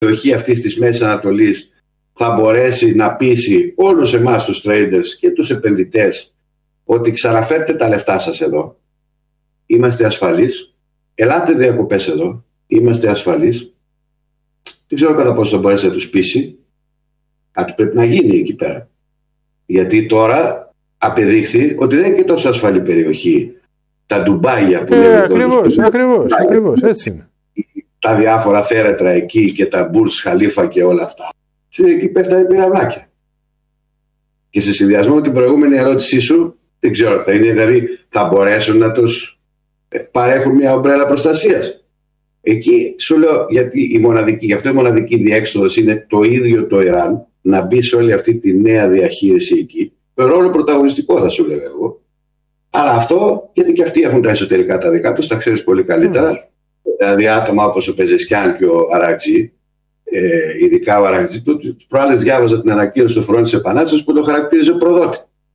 περιοχή αυτής της Μέσης Ανατολής θα μπορέσει να πείσει όλους εμάς τους traders και τους επενδυτές ότι ξαναφέρτε τα λεφτά σας εδώ, είμαστε ασφαλείς, ελάτε διακοπές εδώ, είμαστε ασφαλείς. Δεν ξέρω κατά πόσο θα μπορέσει να τους πείσει. Κάτι πρέπει να γίνει εκεί πέρα. Γιατί τώρα απεδείχθη ότι δεν είναι και τόσο ασφαλή περιοχή. Τα Ντουμπάγια που είναι. Ακριβώς, έτσι είναι. Τα διάφορα θέρετρα εκεί και τα Μπουρτζ Χαλίφα και όλα αυτά. Εκεί πέφτανε πυραυλάκια. Και σε συνδυασμό με την προηγούμενη ερώτησή σου, δεν ξέρω τι θα είναι. Δηλαδή, θα μπορέσουν να τους παρέχουν μια ομπρέλα προστασίας. Εκεί σου λέω, γιατί γι' αυτό η μοναδική διέξοδος είναι το ίδιο το Ιράν να μπει σε όλη αυτή τη νέα διαχείριση εκεί. Το ρόλο πρωταγωνιστικό θα σου λέγα εγώ. Αλλά αυτό γιατί και αυτοί έχουν τα εσωτερικά τα δικά τους, τα ξέρεις πολύ καλύτερα. Δηλαδή άτομα όπως ο Πεζεσκιάν και ο Αρακτζή, ειδικά ο Αρακτζή, προάλλες διάβαζα την ανακοίνωση του Φρόντ της Επανάστασης που το χαρακτήριζε προδότη.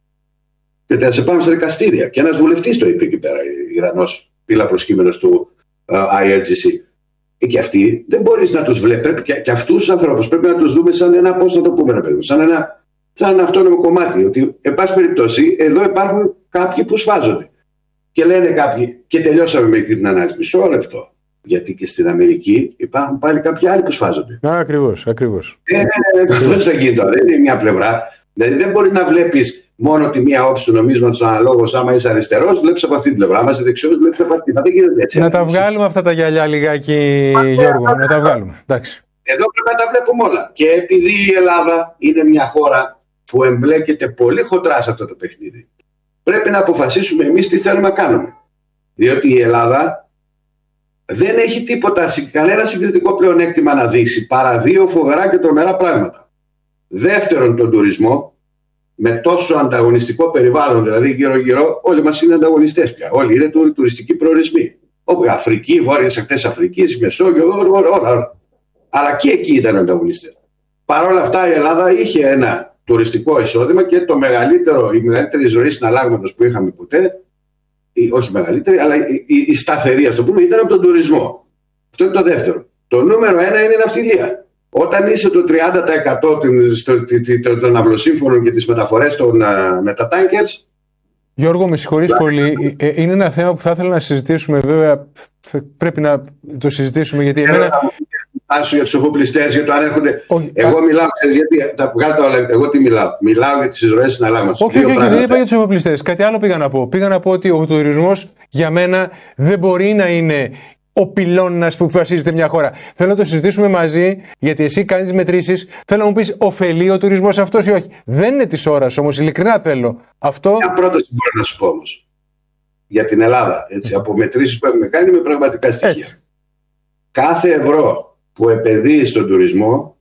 Και ότι θα σε πάμε στα δικαστήρια. Και ένας βουλευτής το είπε εκεί πέρα, Ιρανός πύλα προσκύμενος του IRGC. Και αυτοί δεν μπορείς να τους βλέπεις. Πρέπει και αυτούς τους ανθρώπους πρέπει να τους δούμε σαν ένα, πώς να το πούμε, ρε παιδί, σαν ένα αυτόνομο κομμάτι. Ότι, εν πάση περιπτώσει, εδώ υπάρχουν κάποιοι που σφάζονται. Και λένε κάποιοι, και τελειώσαμε με την ανάλυση. Μισό λεπτό. Γιατί και στην Αμερική υπάρχουν πάλι κάποιοι άλλοι που σφάζονται. Ακριβώς. Δεν θα γίνει τώρα. Δεν είναι μια πλευρά. Δηλαδή δεν μπορεί να βλέπεις μόνο τη μία όψη του νομίσματος αναλόγως. Άμα είσαι αριστερός, βλέπεις από αυτή την πλευρά. Άμα είσαι δεξιός, βλέπεις από αυτή. Δεν γίνεται έτσι. Να τα βγάλουμε αυτά τα γυαλιά λιγάκι, Γιώργο. Να τα βγάλουμε. Εντάξει. Εδώ πρέπει να τα βλέπουμε όλα. Και επειδή η Ελλάδα είναι μια χώρα που εμπλέκεται πολύ χοντρά σε αυτό το παιχνίδι, πρέπει να αποφασίσουμε εμείς τι θέλουμε να κάνουμε. Διότι η Ελλάδα δεν έχει τίποτα, κανένα συγκριτικό πλεονέκτημα να δείξει παρά δύο φοβερά και τρομερά πράγματα. Δεύτερον, τον τουρισμό, με τόσο ανταγωνιστικό περιβάλλον, δηλαδή γύρω-γύρω, όλοι μας είναι ανταγωνιστές πια. Όλοι είναι τουριστικοί προορισμοί. Όπου Αφρική, βόρειες ακτές Αφρικής, Μεσόγειο, όλα. Αλλά και εκεί ήταν ανταγωνιστές. Παρ' όλα αυτά η Ελλάδα είχε ένα τουριστικό εισόδημα και η μεγαλύτερη εισρωή συναλλάγματος που είχαμε ποτέ, όχι μεγαλύτερη, αλλά η σταθερή, ας το πούμε, ήταν από τον τουρισμό. Αυτό είναι το δεύτερο. Το νούμερο ένα είναι η ναυτιλία. Όταν είσαι το 30% των αυλοσύμφωνων και τις μεταφορές με τα tankers. Γιώργο, με συγχωρείς πολύ. Είναι ένα θέμα που θα ήθελα να συζητήσουμε. Βέβαια, πρέπει να το συζητήσουμε γιατί εμένα. Άσου για τους εφοπλιστές, για το αν έρχονται. Εγώ μιλάω, γιατί εγώ τι μιλάω. Μιλάω για τις εισρωές συναλλάγματος. Όχι, δεν είπα για τους εφοπλιστές. Κάτι άλλο πήγα να πω. Πήγα να πω ότι ο τουρισμός για μένα δεν μπορεί να είναι ο πυλώνας που βασίζεται μια χώρα. Θέλω να το συζητήσουμε μαζί, γιατί εσύ κάνεις μετρήσεις. Θέλω να μου πεις, ωφελεί ο τουρισμός αυτός ή όχι. Δεν είναι της ώρας όμως, ειλικρινά θέλω. Αυτό. Μια πρόταση μπορώ να σου πω όμως. Για την Ελλάδα, έτσι, από μετρήσεις που έχουμε κάνει με πραγματικά στοιχεία. Έτσι. Κάθε ευρώ που επενδύει στον τουρισμό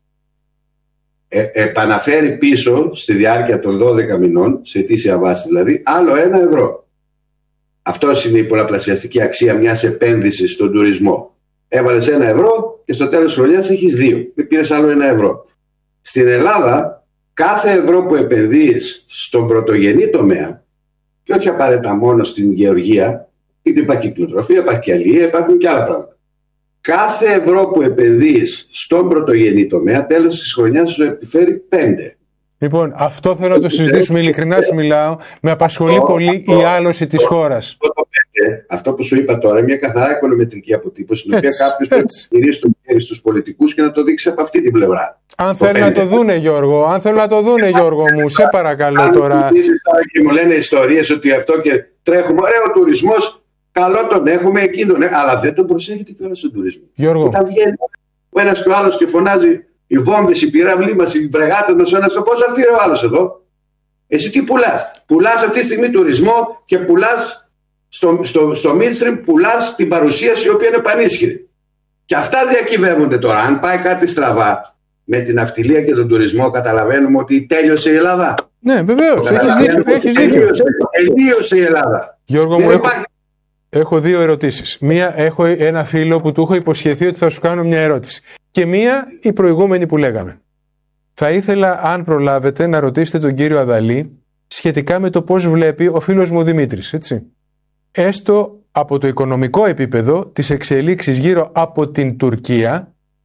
επαναφέρει πίσω στη διάρκεια των 12 μηνών, σε ετήσια βάση δηλαδή, άλλο 1 ευρώ. Αυτό είναι η πολλαπλασιαστική αξία μιας επένδυσης στον τουρισμό. Έβαλες 1 ευρώ και στο τέλος της χρονιάς έχεις 2. Πήρες άλλο 1 ευρώ. Στην Ελλάδα, κάθε ευρώ που επενδύεις στον πρωτογενή τομέα, και όχι απαραίτητα μόνο στην γεωργία, γιατί υπάρχει κυκλοτροφία, υπάρχει και αλληλεία, υπάρχουν και άλλα πράγματα. Κάθε ευρώ που επενδύεις στον πρωτογενή τομέα, τέλος της χρονιάς σου επιφέρει 5. Λοιπόν, αυτό θέλω να το συζητήσουμε, ειλικρινά σου μιλάω. Με απασχολεί πολύ η άλωση της χώρας. Αυτό που σου είπα τώρα είναι μια καθαρά οικονομετρική αποτύπωση, στην οποία κάποιος πρέπει να γυρίσει το χέρι στους πολιτικούς και να το δείξει από αυτή την πλευρά. Αν θέλουν να το δούνε, Γιώργο, Γιώργο μου, σε παρακαλώ τώρα. Και μου λένε ιστορίες ότι αυτό και τρέχουμε, ωραίο τουρισμός, καλό τον έχουμε, εκείνον, αλλά δεν τον προσέχετε κιόλας στον τουρισμό. Γιώργο. Όταν βγαίνει ο ένας και ο άλλος και φωνάζει οι βόμβες, οι πυράβλοι μας, οι βρεγάτες μας, ο ένας, πώς θα έρθει ο άλλος εδώ. Εσύ τι πουλάς? Πουλάς αυτή τη στιγμή τουρισμό και πουλάς στο midstream, πουλάς την παρουσίαση η οποία είναι πανίσχυρη. Και αυτά διακυβεύονται τώρα. Αν πάει κάτι στραβά με την ναυτιλία και τον τουρισμό, καταλαβαίνουμε ότι τέλειωσε η Ελλάδα. Ναι, βεβαίως. Έχεις δίκιο. Τελείωσε η Ελλάδα. Γιώργο μου, έχω 2 ερωτήσεις. Μία, έχω ένα φίλο που του έχω υποσχεθεί ότι θα σου κάνω μια ερώτηση. Και μία, η προηγούμενη που λέγαμε. Θα ήθελα, αν προλάβετε, να ρωτήσετε τον κύριο Αδαλή σχετικά με το πώς βλέπει ο φίλος μου Δημήτρης, έτσι. Έστω από το οικονομικό επίπεδο, τις εξελίξεις γύρω από την Τουρκία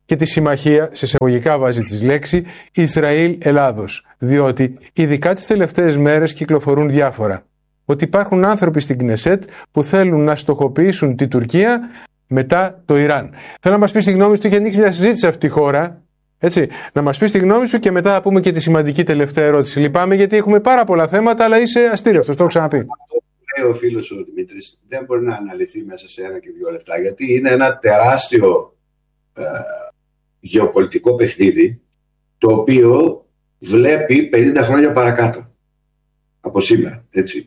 και τη συμμαχία, σε εισαγωγικά βάζει τη λέξη, Ισραήλ-Ελλάδος. Διότι ειδικά τις τελευταίες μέρες κυκλοφορούν διάφορα. Ότι υπάρχουν άνθρωποι στην Κνεσέτ που θέλουν να στοχοποιήσουν τη Τουρκία μετά το Ιράν. Θέλω να μας πεις τη γνώμη σου, είχε ανοίξει μια συζήτηση αυτή η χώρα. Έτσι, να μας πεις τη γνώμη σου και μετά θα πούμε και τη σημαντική τελευταία ερώτηση. Λυπάμαι γιατί έχουμε πάρα πολλά θέματα, αλλά είσαι αστήρευτος, το έχω ξαναπεί. Αυτό που λέει ο φίλος ο Δημήτρης δεν μπορεί να αναλυθεί μέσα σε 1 και 2 λεπτά, γιατί είναι ένα τεράστιο γεωπολιτικό παιχνίδι, το οποίο βλέπει 50 χρόνια παρακάτω από σήμερα. Έτσι.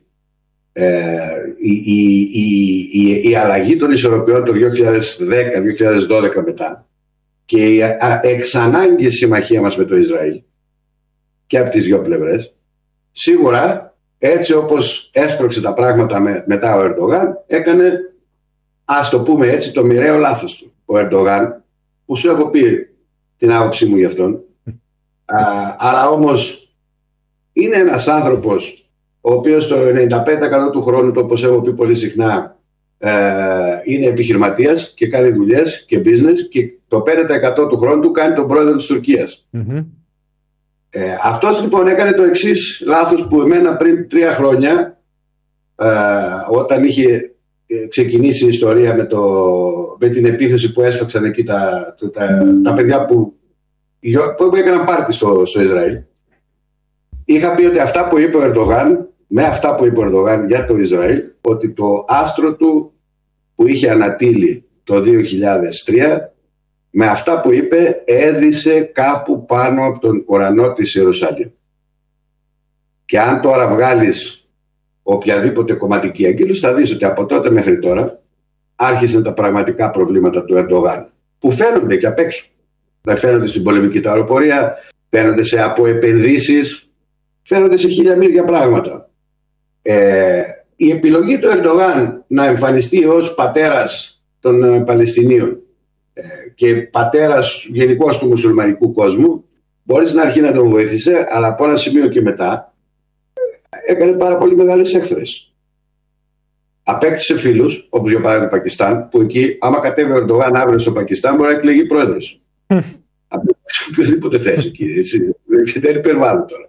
Η αλλαγή των ισορροπιών το 2010-2012 μετά και η εξανάγκη συμμαχία μας με το Ισραήλ και από τις δύο πλευρές, σίγουρα έτσι όπως έσπρωξε τα πράγματα μετά ο Ερντογάν, έκανε, ας το πούμε έτσι, το μοιραίο λάθος του. Ο Ερντογάν, που σου έχω πει την άποψή μου γι' αυτόν, αλλά όμως είναι ένας άνθρωπος ο οποίος το 95% του χρόνου, το όπως έχω πει πολύ συχνά, είναι επιχειρηματίας και κάνει δουλειές και business, και το 5% του χρόνου του κάνει τον πρόεδρο της Τουρκίας. Αυτός λοιπόν έκανε το εξής λάθος που εμένα πριν 3 χρόνια, όταν είχε ξεκινήσει η ιστορία με την επίθεση που έσφαξαν εκεί τα παιδιά που έκαναν πάρτι στο Ισραήλ, είχα πει ότι αυτά που είπε ο Ερντογάν, με αυτά που είπε ο Ερντογάν για το Ισραήλ, ότι το άστρο του που είχε ανατείλει το 2003, με αυτά που είπε έδισε κάπου πάνω από τον ουρανό της Ιερουσαλήμ. Και αν τώρα βγάλεις οποιαδήποτε κομματική αγκύλωση, θα δεις ότι από τότε μέχρι τώρα άρχισαν τα πραγματικά προβλήματα του Ερντογάν, που φαίνονται και απ' έξω. Φαίνονται στην πολεμική του αεροπορία, φαίνονται σε αποεπενδύσεις, φαίνονται σε χιλιαμύρια πράγματα. Η επιλογή του Ερντογάν να εμφανιστεί ως πατέρας των Παλαιστινίων και πατέρας γενικώς του μουσουλμανικού κόσμου, μπορεί στην αρχή να τον βοήθησε, αλλά από ένα σημείο και μετά έκανε πάρα πολύ μεγάλες έχθρες. Απέκτησε φίλους, όπως για παράδειγμα το Πακιστάν, που εκεί άμα κατέβει ο Ερντογάν αύριο στο Πακιστάν μπορεί να εκλεγεί πρόεδρος. Απέκτησε οποιοδήποτε θέση εκεί, δεν υπερβάλλουν τώρα.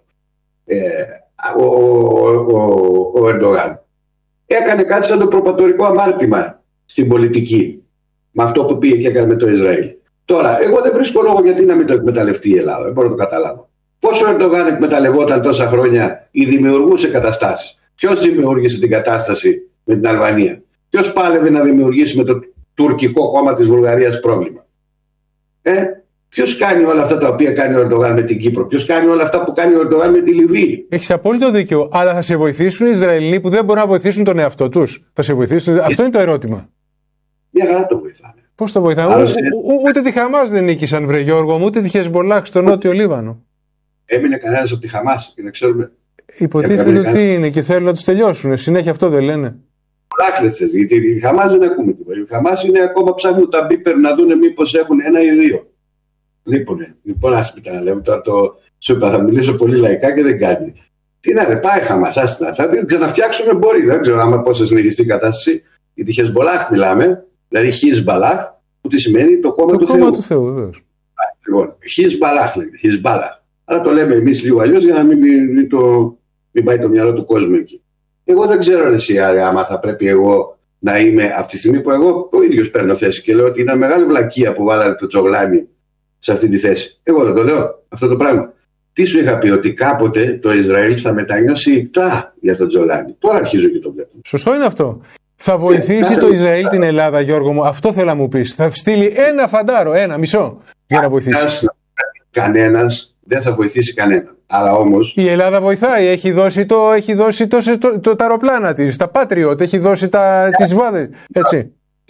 Ο Ερντογάν έκανε κάτι σαν το προπατορικό αμάρτημα στην πολιτική, με αυτό που πήγε και έκανε με το Ισραήλ. Τώρα, εγώ δεν βρίσκω λόγο γιατί να μην το εκμεταλλευτεί η Ελλάδα. Δεν μπορώ να το καταλάβω. Πόσο ο Ερντογάν εκμεταλλευόταν τόσα χρόνια ή δημιουργούσε καταστάσεις? Ποιος δημιούργησε την κατάσταση με την Αλβανία? Ποιος πάλευε να δημιουργήσει με το τουρκικό κόμμα της Βουλγαρίας πρόβλημα? Ποιος κάνει όλα αυτά τα οποία κάνει ο Ερντογάν με την Κύπρο? Ποιος κάνει όλα αυτά που κάνει ο Ερντογάν με τη Λιβύη? Έχεις απόλυτο δίκιο. Αλλά θα σε βοηθήσουν οι Ισραηλοί που δεν μπορούν να βοηθήσουν τον εαυτό τους? Θα σε βοηθήσουν? Αυτό είναι το ερώτημα. Μια χαρά το βοηθάνε. Πώς το βοηθάνε? Ούτε τη Χαμάς δεν νίκησαν, βρε Γιώργο μου, ούτε τη Χεσμολάχ στο νότιο Λίβανο. Έμεινε κανένας από τη Χαμάς και δεν ξέρουμε. Υποτίθεται ότι είναι και θέλουν να τους τελειώσουν. Συνέχεια αυτό δεν λένε. Λάχλετσες, γιατί η Χαμάς δεν ακούμε τίποτα. Η Χαμάς είναι ακόμα ψάχνουν τα μπίπερ να δουν μήπως έχουν 1 ή 2. Λοιπόν, άσπιτα, λέμε τώρα σου είπα, θα μιλήσω πολύ λαϊκά και δεν κάνει. Τι να είναι, πάει Χαμάς, άστινα. Θα την ξαναφτιάξουμε, μπορεί. Δεν ξέρω άμα πώς θα συνεχιστεί η κατάσταση. Γιατί Χεσμολάχ μιλάμε, δηλαδή Χιζμπαλάχ, που τι σημαίνει το κόμμα του Θεού. Το κόμμα του Θεού, βεβαίως. Λοιπόν, Χιζμπαλάχ λέγεται, Χιζμπάλαχ. Αλλά το λέμε εμείς λίγο αλλιώς για να μην πάει το μυαλό του κόσμου εκεί. Εγώ δεν ξέρω εσύ, άμα θα πρέπει εγώ να είμαι αυτή τη στιγμή που εγώ ο ίδιος παίρνω θέση και λέω ότι είναι μεγάλη βλακεία που βάλατε το Τζογλάνι σε αυτή τη θέση. Εγώ δεν το λέω αυτό το πράγμα. Τι σου είχα πει? Ότι κάποτε το Ισραήλ θα μετανιώσει ικτρά για τον Τζογλάνι. Τώρα αρχίζω και το βλέπω. Σωστό είναι αυτό. Θα βοηθήσει το Ισραήλ την Ελλάδα, Γιώργο μου? Αυτό θέλω να μου πεις. Θα στείλει ένα φαντάρο, ένα μισό για να βοηθήσει. Κανένας δεν θα βοηθήσει κανέναν. Αλλά όμως η Ελλάδα βοηθάει. Έχει δώσει τα αεροπλάνα της, τα Patriot, έχει δώσει τις βάδες. Έτσι.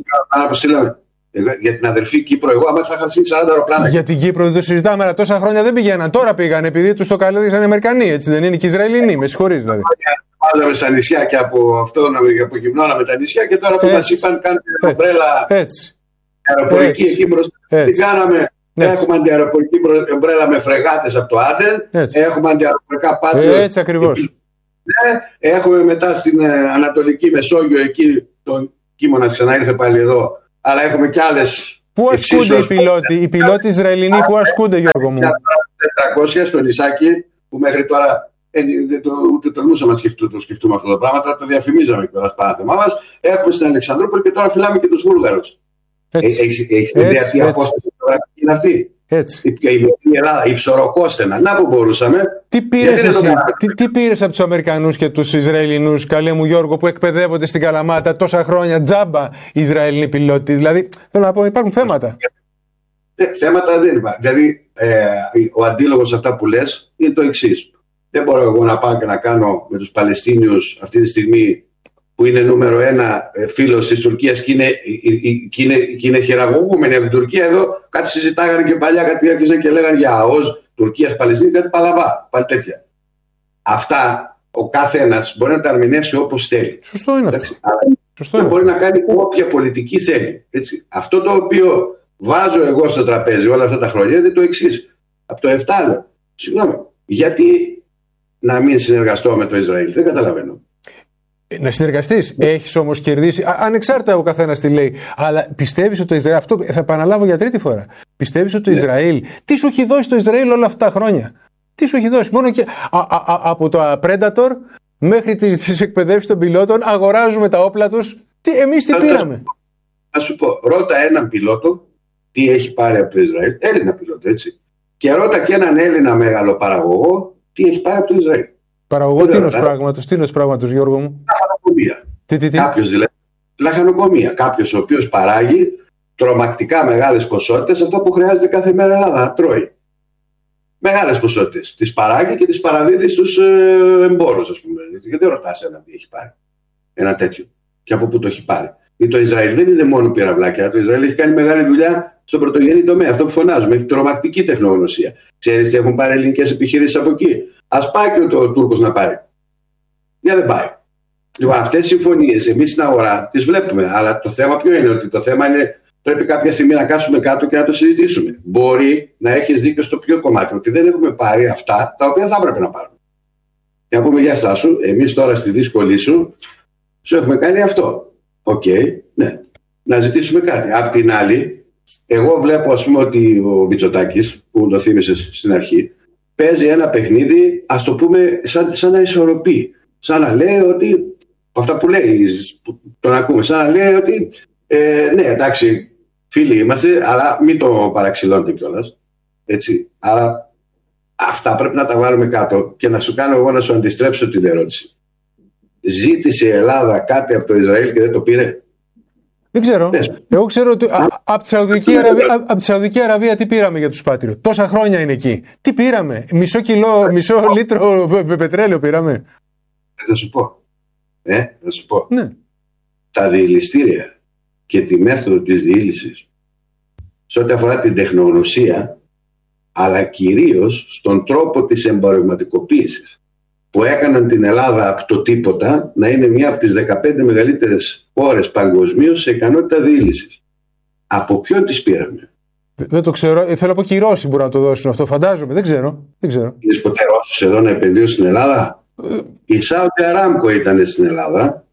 Για την αδερφή Κύπρο, εγώ άμα θα είχα στείλει 40 αεροπλάνα. Για την Κύπρο δεν το συζητάμε, αλλά τόσα χρόνια δεν πηγαίναν. Τώρα πήγαν επειδή τους το καλέδισαν οι Αμερικανοί, έτσι δεν είναι? Και οι Ισραηλινοί, με συγχωρείς δηλαδή. Βάλαμε στα νησιά και από γυμνώναμε τα νησιά και τώρα που μας είπαν κάντε ομπρέλα αεροπορική εκεί μπροστά. Τι κάναμε? Έχουμε αντιαεροπορική ομπρέλα με φρεγάτες από το Άντεν. Έχουμε αντιαεροπορικά Patriot. Έτσι ακριβώς. Έχουμε μετά στην Ανατολική Μεσόγειο εκεί τον Κίμωνας ξανά ήρθε πάλι εδώ. Αλλά έχουμε και άλλες Πού ασκούνται οι πιλότοι Ισραηλινοί, πού ασκούνται, Γιώργο μου? 400 στο νησάκι, που μέχρι τώρα ούτε τολμούσαμε να το σκεφτούμε αυτό το πράγμα, τώρα το διαφημίζαμε και το παράθεμά μας. Έχουμε στην Αλεξανδρούπολη και τώρα φυλάμε και τους Βούλγαρους. Έχεις ιδέα τι απόσταση είναι αυτή? Έτσι. Η Ελλάδα, η ψωροκόστενα, να που μπορούσαμε. Τι πήρες από τους Αμερικανούς και τους Ισραηλινούς, καλέ μου Γιώργο, που εκπαιδεύονται στην Καλαμάτα τόσα χρόνια, τζάμπα οι Ισραηλινοί πιλότοι? Δηλαδή, θέλω να πω, υπάρχουν θέματα. Θέματα δεν υπάρχουν. Δηλαδή, ο αντίλογος σε αυτά που λες είναι το εξής. Δεν μπορώ εγώ να πάω και να κάνω με τους Παλαιστίνιους αυτή τη στιγμή, που είναι νούμερο ένα φίλος της Τουρκίας και είναι χειραγωγούμενοι από την Τουρκία. Εδώ κάτι συζητάγανε και παλιά, κάτι άρχισαν και λέγανε για ΑΟΣ, Τουρκίας, Παλαιστίνη, κάτι παλαβά, πάλι τέτοια. Αυτά ο κάθε ένας μπορεί να τα ερμηνεύσει όπως θέλει. Σωστό είναι αυτό. Δεν μπορεί να κάνει όποια πολιτική θέλει. Έτσι. Αυτό το οποίο βάζω εγώ στο τραπέζι όλα αυτά τα χρόνια είναι το εξής. Από το 7 λέω, συγγνώμη, γιατί να μην συνεργαστώ με το Ισραήλ? Δεν καταλαβαίνω. Να συνεργαστείς. Έχεις όμως κερδίσει, ανεξάρτητα ο καθένας τι λέει. Αλλά πιστεύεις ότι το Ισραήλ, αυτό θα επαναλάβω για τρίτη φορά. Πιστεύεις ότι το Ισραήλ, τι σου έχει δώσει το Ισραήλ όλα αυτά τα χρόνια? Τι σου έχει δώσει? Μόνο και από το Predator μέχρι τις εκπαιδεύσεις των πιλότων, αγοράζουμε τα όπλα τους. Εμείς τι πήραμε? Θα σου πω, ρώτα έναν πιλότο τι έχει πάρει από το Ισραήλ, Έλληνα πιλότο, έτσι. Και ρώτα και έναν Έλληνα μεγάλο παραγωγό τι έχει πάρει από το Ισραήλ. Παραγωγό τι είναι πράγματος, Γιώργο μου? Λαχανοκομεία. Τι? Κάποιος δηλαδή. Λαχανοκομεία. Κάποιος ο οποίος παράγει τρομακτικά μεγάλες ποσότητες, αυτό που χρειάζεται κάθε μέρα η Ελλάδα να τρώει. Μεγάλες ποσότητες. Τις παράγει και τις παραδίδει στους εμπόρους, ας πούμε. Γιατί δεν ρωτάς έναν τι έχει πάρει ένα τέτοιο και από πού το έχει πάρει. Το Ισραήλ δεν είναι μόνο πυραυλάκια. Το Ισραήλ έχει κάνει μεγάλη δουλειά στον πρωτογενή τομέα. Αυτό που φωνάζουμε. Έχει τρομακτική τεχνογνωσία. Ξέρεις τι έχουν πάρει ελληνικές επιχειρήσεις από εκεί? Ας πάει και ο Τούρκος να πάρει. Για δεν πάει. Λοιπόν, αυτές οι συμφωνίες εμείς στην αγορά τις βλέπουμε. Αλλά το θέμα ποιο είναι? Ότι το θέμα είναι πρέπει κάποια στιγμή να κάτσουμε κάτω και να το συζητήσουμε. Μπορεί να έχεις δίκιο στο ποιο κομμάτι? Ότι δεν έχουμε πάρει αυτά τα οποία θα έπρεπε να πάρουμε. Και να πούμε για εσάς σου, εμείς τώρα στη δύσκολη σου έχουμε κάνει αυτό. Οκ, ναι. Να ζητήσουμε κάτι. Απ' την άλλη, εγώ βλέπω ας πούμε ότι ο Μητσοτάκης, που μου το θύμισες στην αρχή, παίζει ένα παιχνίδι, ας το πούμε, σαν να ισορροπεί. Σαν να λέει ότι, από αυτά που λέει, τον ακούμε, σαν να λέει ότι, ναι, εντάξει, φίλοι είμαστε, αλλά μην το παραξηλώνετε κιόλας. Έτσι. Άρα, αυτά πρέπει να τα βάλουμε κάτω και να σου κάνω εγώ να σου αντιστρέψω την ερώτηση. Ζήτησε η Ελλάδα κάτι από το Ισραήλ και δεν το πήρε? Δεν ξέρω. Εγώ ξέρω ότι από τη Σαουδική Αραβία τι πήραμε για τους Πάτριωτ? Τόσα χρόνια είναι εκεί. Τι πήραμε? Μισό λίτρο πετρέλαιο πήραμε? Θα σου πω. Θα σου πω. Ναι. Τα διελιστήρια και τη μέθοδο της διήλυσης σε ό,τι αφορά την τεχνογνωσία, αλλά κυρίως στον τρόπο της εμπορευματικοποίησης, που έκαναν την Ελλάδα από το τίποτα να είναι μια από τις 15 μεγαλύτερες χώρες παγκοσμίως σε ικανότητα διήλυσης. Από ποιον τις πήραμε? Δεν το ξέρω. Θέλω να πω και οι Ρώσοι μπορούν να το δώσουν αυτό, φαντάζομαι. Δεν ξέρω. Είδες ποτέ Ρώσους εδώ να επενδύουν στην Ελλάδα? Η Saudi Aramco ήταν στην Ελλάδα.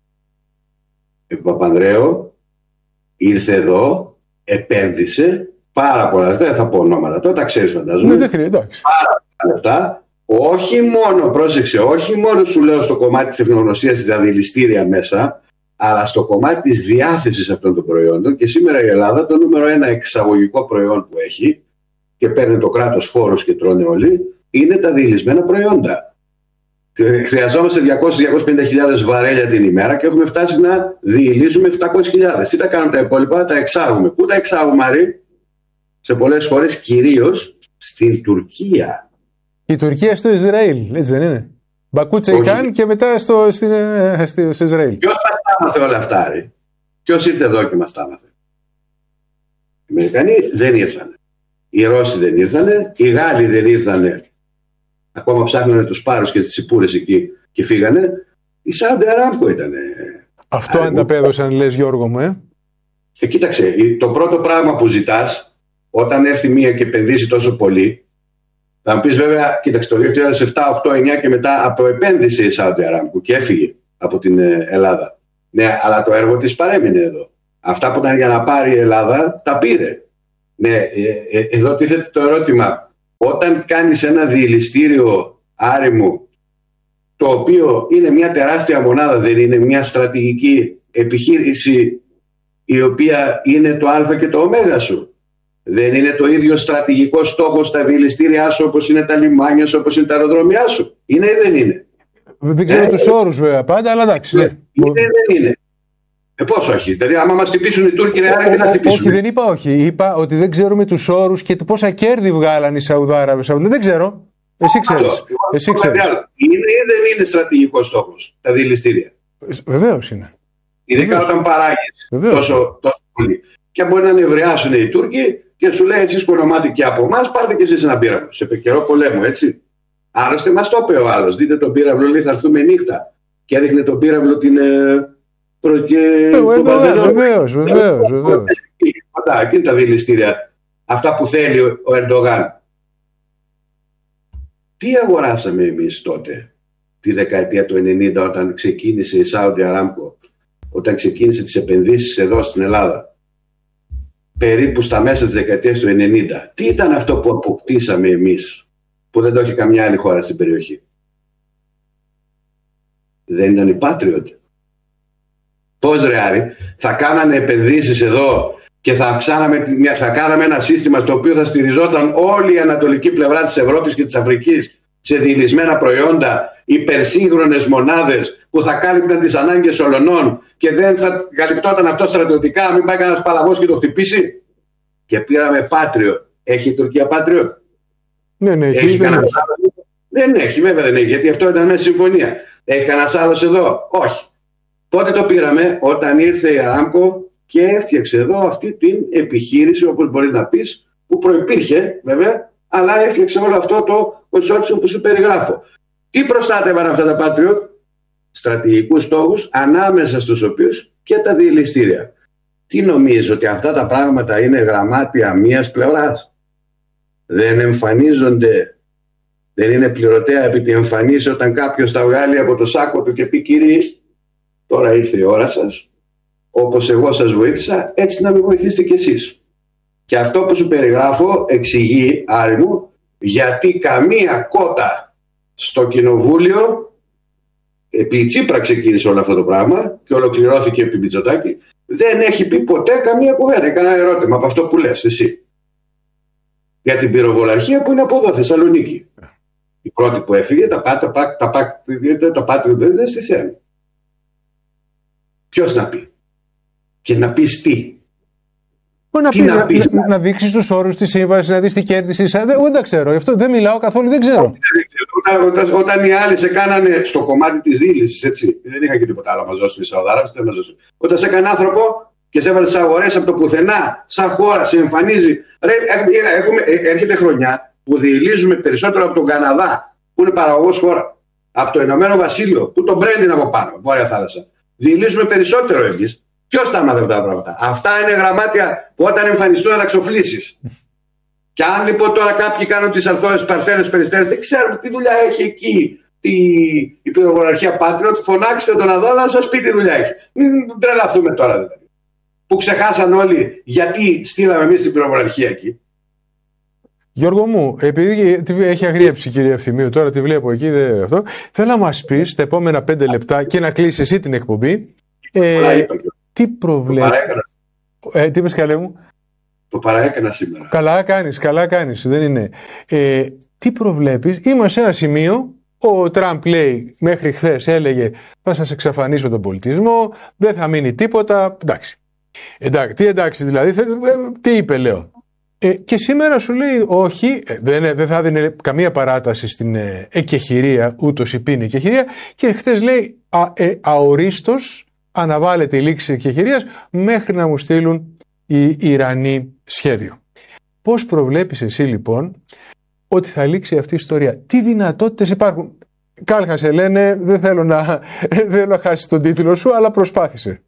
Ο Παπανδρέου ήρθε εδώ, επένδυσε πάρα πολλά. Δεν θα πω ονόματα. Τώρα τα ξέρεις, φαντάζομαι. Δεν χρειάζεται. Πάρα πολλά λεφτά. Όχι μόνο, πρόσεξε, όχι μόνο σου λέω στο κομμάτι της τεχνογνωσίας, στα διελιστήρια μέσα, αλλά στο κομμάτι της διάθεσης αυτών των προϊόντων. Και σήμερα η Ελλάδα το νούμερο ένα εξαγωγικό προϊόν που έχει και παίρνει το κράτος φόρος και τρώνε όλοι, είναι τα διελισμένα προϊόντα. Χρειαζόμαστε 200-250.000 βαρέλια την ημέρα και έχουμε φτάσει να διελίζουμε 700.000. Τι τα κάνουμε τα υπόλοιπα? Τα εξάγουμε. Πού τα εξάγουμε, Άρη? Σε πολλές χώρες, κυρίως στην Τουρκία. Η Τουρκία στο Ισραήλ, έτσι δεν είναι? Μπακού Τσεϊχάν και μετά στο Ισραήλ. Ποιος μας τα έμαθε όλα αυτά, ρε? Ποιος ήρθε εδώ και μας τα έμαθε? Οι Αμερικανοί δεν ήρθανε. Οι Ρώσοι δεν ήρθανε. Οι Γάλλοι δεν ήρθανε. Ακόμα ψάχνανε τους πάρους και τις τσιπούρες εκεί και φύγανε. Η Saudi Aramco ήτανε. Αυτό ανταπέδωσαν, λες, Γιώργο μου, Κοίταξε, το πρώτο πράγμα που ζητάς όταν έρθει μία και επενδύσει τόσο πολύ. Θα μου πεις βέβαια, κοίταξε, το 2007, 8, 9 και μετά αποεπένδυσε η Saudi Aramco και έφυγε από την Ελλάδα. Ναι, αλλά το έργο της παρέμεινε εδώ. Αυτά που ήταν για να πάρει η Ελλάδα, τα πήρε. Ναι, εδώ τίθεται το ερώτημα. Όταν κάνεις ένα διελιστήριο, Άρη μου, το οποίο είναι μια τεράστια μονάδα, δεν είναι μια στρατηγική επιχείρηση η οποία είναι το α και το ω σου? Δεν είναι το ίδιο στρατηγικό στόχο στα διελιστήριά σου όπως είναι τα λιμάνια σου, όπως είναι τα αεροδρόμια σου? Είναι ή δεν είναι? Δεν ξέρω τους όρους βέβαια πάντα, αλλά εντάξει. Ναι. Είναι ή δεν είναι? Πώς όχι? Δηλαδή, άμα μας χτυπήσουν οι Τούρκοι, τι θα χτυπήσουν? Όχι, δεν είπα όχι. Είπα ότι δεν ξέρουμε τους όρους και πόσα κέρδη βγάλαν οι Σαουδάραβες. Δεν ξέρω. Εσύ ξέρεις. Είναι ή δεν είναι στρατηγικό στόχος τα διελιστήρια? Βεβαίως είναι. Ειδικά όταν παράγεις τόσο πολύ. Και μπορεί να νευριάσουν οι Τούρκοι και σου λέει: εσείς που ονομάτε και από εμάς, πάρτε και εσείς ένα πύραυλο. Σε καιρό πολέμου, έτσι. Άλλωστε, μας το είπε ο άλλος. Δείτε τον πύραυλο, λέει: θα έρθουμε νύχτα. Και έδειχνε τον πύραυλο την. Βεβαίως. Εκεί είναι τα διελιστήρια. Αυτά που θέλει ο Ερντογάν. Τι αγοράσαμε εμείς τότε, τη δεκαετία του 90, όταν ξεκίνησε η Saudi Aramco, όταν ξεκίνησε τις επενδύσεις εδώ στην Ελλάδα, περίπου στα μέσα της δεκαετίας του 90? Τι ήταν αυτό που αποκτήσαμε εμείς, που δεν το έχει καμιά άλλη χώρα στην περιοχή? Δεν ήταν οι Patriot? Πώς ρε Άρη, θα κάνανε επενδύσεις εδώ και θα κάναμε ένα σύστημα στο οποίο θα στηριζόταν όλη η ανατολική πλευρά της Ευρώπης και της Αφρικής σε διελισμένα προϊόντα, υπερσύγχρονες μονάδες που θα κάλυπταν τις ανάγκες ολονών και δεν θα καλυπτόταν αυτό στρατιωτικά, μην πάει κανένας παλαβός και το χτυπήσει? Και πήραμε Patriot. Έχει η Τουρκία Patriot? Ναι, έχει. Δεν έχει, βέβαια δεν έχει, γιατί αυτό ήταν μέσα συμφωνία. Έχει κανένας άλλος εδώ? Όχι. Πότε το πήραμε? Όταν ήρθε η Αράμκο και έφτιαξε εδώ αυτή την επιχείρηση, όπως μπορεί να πεις, που προϋπήρχε βέβαια, αλλά έφτιαξε όλο αυτό το consortium που σου περιγράφω. Τι προστάτευαν αυτά τα Patriot? Στρατηγικούς στόχους, ανάμεσα στους οποίους και τα διελιστήρια. Τι νομίζω, ότι αυτά τα πράγματα είναι γραμμάτια μίας πλευράς? Δεν εμφανίζονται, δεν είναι πληρωτέα επί τη εμφανίση όταν κάποιος τα βγάλει από το σάκο του και πει: κύριοι, τώρα ήρθε η ώρα σας, όπως εγώ σας βοήθησα, έτσι να με βοηθήσετε κι εσείς. Και αυτό που σου περιγράφω εξηγεί, Άρη μου, γιατί καμία κότα στο κοινοβούλιο, επί Τσίπρα ξεκίνησε όλο αυτό το πράγμα και ολοκληρώθηκε επί Μητσοτάκη, δεν έχει πει ποτέ καμία κουβέντα, κανένα ερώτημα από αυτό που λες εσύ. Για την πυροβολαρχία που είναι από εδώ, Θεσσαλονίκη. Η πρώτη που έφυγε, τα Patriot δεν είναι στη Θέμη. Ποιος να πει? Και να πεις τι? Να δείξεις τους όρους της σύμβασης, να δεις τι κέρδισες. Δεν τα ξέρω, γι' αυτό δεν μιλάω καθόλου, δεν ξέρω. Όταν οι άλλοι σε κάνανε στο κομμάτι της δίλησης, έτσι, δεν είχα και τίποτα άλλο να μας δώσουν οι Σαουδάραβες, δεν μας δώσουν. Όταν σε έκανε άνθρωπο και σε έβαλε αγορές από το πουθενά, σαν χώρα, σε εμφανίζει. Ρε, έρχεται χρονιά που διελίζουμε περισσότερο από τον Καναδά, που είναι παραγωγός χώρα, από το Ηνωμένο Βασίλειο, που τον Μπρέντιν από πάνω, Βόρεια Θάλασσα. Διελίζουμε περισσότερο εμείς. Ποιος τα έμαθε αυτά τα πράγματα? Αυτά είναι γραμμάτια που όταν εμφανιστούν να ξοφλήσεις. Και αν λοιπόν τώρα κάποιοι κάνουν τις αρθρώνες παρθένες περιστέρες, δεν ξέρουμε τι δουλειά έχει εκεί η πυροβολαρχία Patriot, φωνάξτε τον εδώ να σας πει τι δουλειά έχει. Μην τρελαθούμε τώρα δηλαδή. Που ξεχάσαν όλοι γιατί στείλαμε εμείς την πυροβολαρχία εκεί. Γιώργο μου, επειδή έχει αγριέψει η κυρία Ευθυμίου, τώρα τη βλέπω εκεί, αυτό, θέλω να μας πεις τα επόμενα 5 λεπτά και να κλείσεις εσύ την εκπομπή. Τι προβλέπεις? Τι είπες, καλέ μου? Το παραέκανα σήμερα. Καλά κάνεις, δεν είναι. Τι προβλέπεις? Είμαστε σε ένα σημείο, ο Τραμπ λέει, μέχρι χθες έλεγε θα σας εξαφανίσω τον πολιτισμό, δεν θα μείνει τίποτα, εντάξει. Τι εντάξει δηλαδή, τι είπε λέω. Και σήμερα σου λέει όχι, δεν θα δίνει καμία παράταση στην εκεχηρία, ούτως υπήν εκεχηρία, και χθες λέει αορίστος αναβάλλεται η λήξη εκεχηρίας μέχρι να μου στείλουν οι Ιρανοί σχέδιο. Πώς προβλέπεις εσύ λοιπόν ότι θα λήξει αυτή η ιστορία? Τι δυνατότητες υπάρχουν? Κάλχασε λένε, δεν θέλω να χάσεις τον τίτλο σου, αλλά προσπάθησε.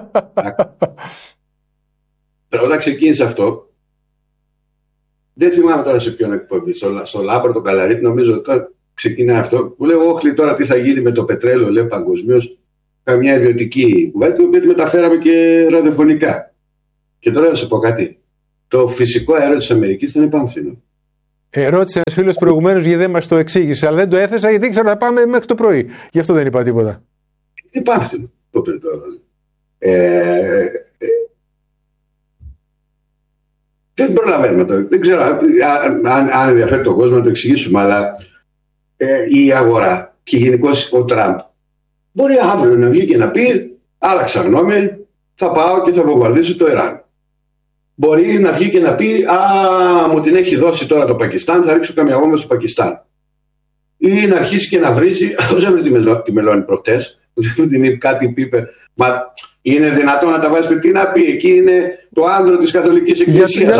Όταν ξεκίνησε αυτό, δεν θυμάμαι τώρα σε ποιον εκπομπή, στο Λάμπρο, τον Καλαρίτη, νομίζω ότι ξεκινάει αυτό, που λέω όχλη τώρα τι θα γίνει με το πετρέλαιο, λέω παγκοσμίως, καμιά ιδιωτική κουβέντα, την οποία τη μεταφέραμε και ραδιοφωνικά. Και τώρα να σε πω κάτι. το φυσικό αέριο της Αμερικής θα είναι πανφθηνό. Ρώτησε ένας φίλος προηγουμένως γιατί δεν μας το εξήγησε, αλλά δεν το έθεσα γιατί ήξερα να πάμε μέχρι το πρωί. Γι' αυτό δεν είπα τίποτα. Είναι πανφθηνό το πετρέλαιο. Δεν προλαβαίνουμε το. Δεν ξέρω αν ενδιαφέρει τον κόσμο να το εξηγήσουμε, αλλά η αγορά και γενικώς ο Τραμπ μπορεί αύριο να βγει και να πει άλλαξα γνώμη, θα πάω και θα βομβαρδίσω το Ιράν. Μπορεί να βγει και να πει μου την έχει δώσει τώρα το Πακιστάν, θα ρίξω καμιά βόμβα στο Πακιστάν. Ή να αρχίσει και να βρίζει, όσο έβριζε τη Μελώνη προχτές, κάτι είπε, μα είναι δυνατόν να τα βάζει, τι να πει, εκεί είναι το άνδρο της Καθολικής Εκκλησίας.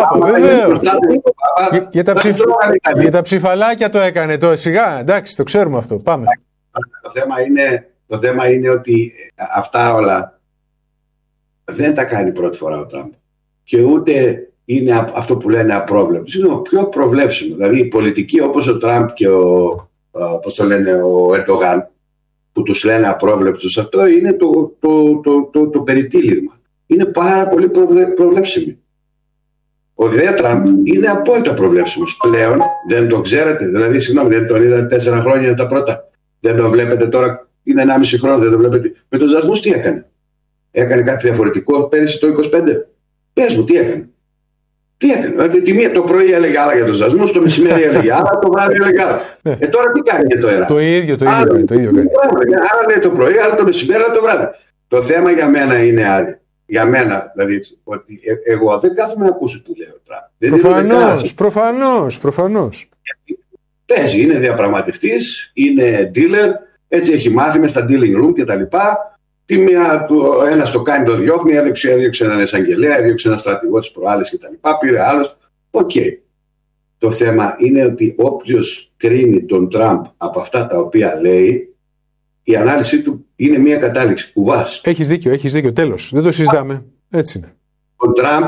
Για τα ψηφαλάκια το έκανε το σιγά, εντάξει, το ξέρουμε αυτό, πάμε. Το θέμα είναι ότι αυτά όλα δεν τα κάνει πρώτη φορά ο Τραμπ. Και ούτε είναι αυτό που λένε απρόβλεπτο. Είναι πιο προβλέψιμο. Δηλαδή οι πολιτικοί όπως ο Τραμπ και ο Ερντογάν, που τους λένε απρόβλεπτους, αυτό είναι το περιτύλιγμα. Είναι πάρα πολύ προβλέψιμοι. Ο δε Τραμπ είναι απόλυτα προβλέψιμος. Πλέον δεν το ξέρετε. Δηλαδή, συγγνώμη, δεν τον είδατε 4 χρόνια τα πρώτα. Δεν τον βλέπετε τώρα, είναι 1,5 χρόνο, δεν τον βλέπετε. Με τους δασμούς τι έκανε? Έκανε κάτι διαφορετικό πέρυσι το 25? Πες μου, τι έκανε? Τι έκανε? Το πρωί έλεγε άλλα για τους δασμούς, το μεσημέρι έλεγε άλλα, το βράδυ έλεγε άλλα. Τώρα τι κάνει και τώρα? Το ίδιο κάνει. Άρα λέει το πρωί, άλλα το μεσημέρι, άλλα το βράδυ. Το θέμα για μένα είναι άλλο. Για μένα, δηλαδή, ότι εγώ δεν κάθομαι να ακούσω τι λέει ο Τραμπ. Προφανώς. Παίζει, είναι διαπραγματευτής, είναι dealer, έτσι έχει μάθει μες στα dealing room κτλ. Ένας το κάνει, το διώχνει, έδιωξε έναν εισαγγελέα, έδιωξε έναν στρατηγό της προάλλης κτλ. Πήρε άλλος. Οκ. Το θέμα είναι ότι όποιος κρίνει τον Τραμπ από αυτά τα οποία λέει, η ανάλυση του είναι μια κατάληξη κουβάς. Έχεις δίκιο, τέλος. Δεν το συζητάμε. Έτσι είναι. Ο Τραμπ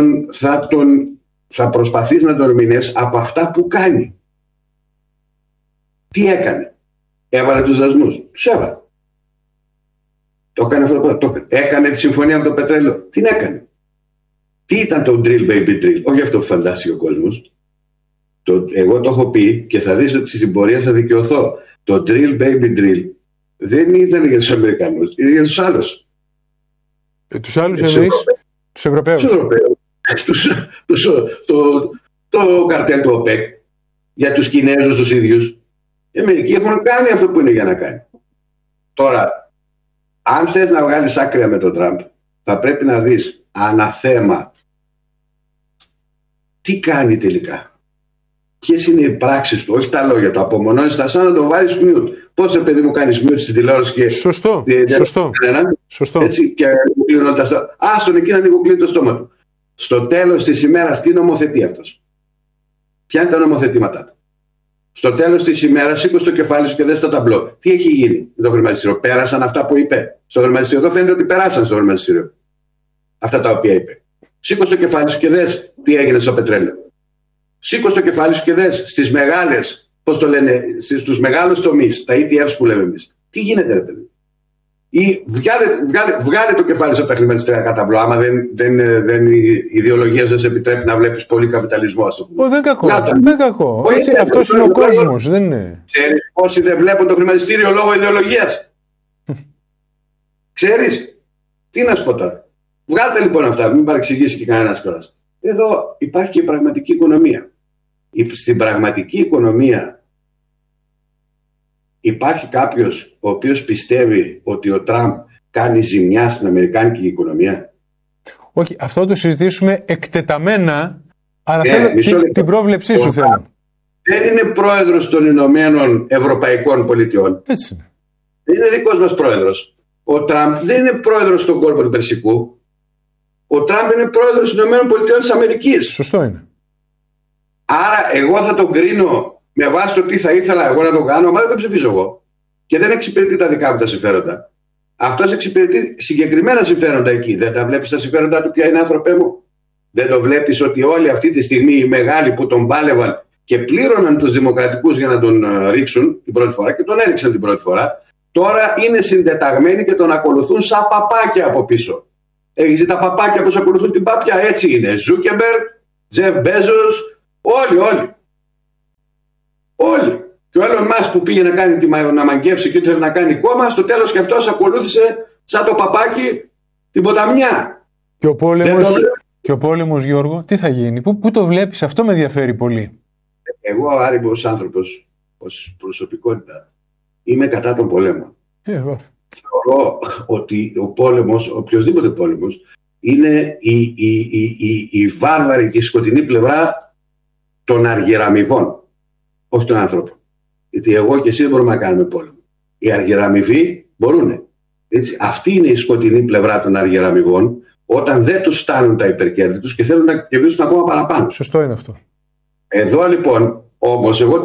θα προσπαθήσει να τον ερμηνεύσει από αυτά που κάνει. Τι έκανε? Έβαλε τους δασμούς. Τους έβαλε. Το έκανε αυτό. Έκανε τη συμφωνία με το πετρέλαιο. Τι έκανε? Τι ήταν το drill baby drill? Όχι αυτό που φαντάστηκε ο κόσμος. Εγώ το έχω πει και θα δεις ότι στην πορεία θα δικαιωθώ. Το drill baby drill δεν ήταν για τους Αμερικανούς, ήταν για τους άλλους. Τους άλλους εννοείς? Τους Ευρωπαίους. Το καρτέλ του ΟΠΕΚ. Για τους Κινέζους τους ίδιους. Οι Αμερικοί έχουν κάνει αυτό που είναι για να κάνει. Τώρα, αν θες να βγάλεις άκρια με τον Τραμπ, θα πρέπει να δεις αναθέμα τι κάνει τελικά. Ποιες είναι οι πράξεις του, όχι τα λόγια του. Απομονώνεις τα σαν να τον βάλεις mute. Πώς ρε παιδί μου κάνεις mute στην τηλεόραση και. Σωστό. Έτσι και κλείνουν όλα τα στόμα. Άστον εκεί να ανοιγοκλίνει το στόμα του. Στο τέλος της ημέρας, τι νομοθετεί αυτός? Ποια είναι τα νομοθετήματά του? Στο τέλος της ημέρας, σήκωσε το κεφάλι σου και δες τα ταμπλό. Τι έχει γίνει με το χρηματιστήριο? Πέρασαν αυτά που είπε στο χρηματιστήριο? Εδώ φαίνεται ότι περάσαν στο χρηματιστήριο αυτά τα οποία είπε. Σήκωσε το κεφάλι σου και δες τι έγινε στο πετρέλαιο. Σήκωσε το κεφάλι σου και δες στις μεγάλες, πώς το λένε, στους μεγάλους τομείς, τα ETFs που λέμε εμείς. Τι γίνεται, ρε παιδί? Ή βγάλε το κεφάλι σου από τα χρηματιστηριακά ταμπλό, άμα η ιδεολογία δεν σε επιτρέπει να βλέπεις πολύ καπιταλισμό. Δεν κακό. Αυτός είναι ο κόσμος, δεν είναι. Ξέρεις πόσοι δεν βλέπουν το χρηματιστήριο λόγω ιδεολογίας? Ξέρεις? Τι να σου πω τώρα? Βγάλτε λοιπόν αυτά, μην παρεξηγήσει και κανένας κιόλας. Εδώ υπάρχει και η πραγματική οικονομία. Στην πραγματική οικονομία υπάρχει κάποιος ο οποίος πιστεύει ότι ο Τραμπ κάνει ζημιά στην αμερικάνικη οικονομία? Όχι, αυτό το συζητήσουμε εκτεταμένα, αλλά θέλω την πρόβλεψή σου θέλω. Δεν είναι πρόεδρος των Ηνωμένων Ευρωπαϊκών Πολιτειών. Έτσι είναι. Δεν είναι δικός μας πρόεδρος. Ο Τραμπ δεν είναι πρόεδρος στον κόλπο του Περσικού. Ο Τραμπ είναι πρόεδρος των Ηνωμένων Πολιτειών της Αμερικής. Σωστό είναι. Άρα εγώ θα τον κρίνω με βάση το τι θα ήθελα εγώ να τον κάνω, αλλά δεν τον ψηφίζω εγώ. Και δεν εξυπηρετεί τα δικά μου τα συμφέροντα. Αυτός εξυπηρετεί συγκεκριμένα συμφέροντα εκεί. Δεν τα βλέπεις τα συμφέροντα του ποια είναι, άνθρωπέ μου? Δεν το βλέπεις ότι όλοι αυτή τη στιγμή οι μεγάλοι που τον πάλευαν και πλήρωναν τους δημοκρατικούς για να τον ρίξουν την πρώτη φορά και τον έριξαν την πρώτη φορά, τώρα είναι συντεταγμένοι και τον ακολουθούν σαν παπάκια από πίσω. Έχεις τα παπάκια που ακολουθούν την πάπια, έτσι είναι. Ζούκεμπεργκ, Τζεφ Μπέζος, όλοι. Και ο Έλλον Μάσκ που πήγε να μαγκεύσει και ήθελε να κάνει κόμμα, στο τέλος και αυτός ακολούθησε σαν το παπάκι την ποταμιά. Και ο πόλεμος, Γιώργο, τι θα γίνει, πού το βλέπεις, αυτό με ενδιαφέρει πολύ. Εγώ, Άρη, ως άνθρωπος, ως προσωπικότητα, είμαι κατά των πολέμων. Θεωρώ ότι ο πόλεμος, οποιοδήποτε πόλεμος, είναι η βάρβαρη και η σκοτεινή πλευρά των αργυραμοιβών, όχι των ανθρώπων. Γιατί εγώ και εσύ δεν μπορούμε να κάνουμε πόλεμο. Οι αργυραμοιβοί μπορούν. Έτσι, αυτή είναι η σκοτεινή πλευρά των αργυραμοιβών, όταν δεν τους στάνουν τα υπερκέρδη τους και θέλουν να κερδίσουν ακόμα παραπάνω. Σωστό είναι αυτό. Εδώ λοιπόν, όμως, εγώ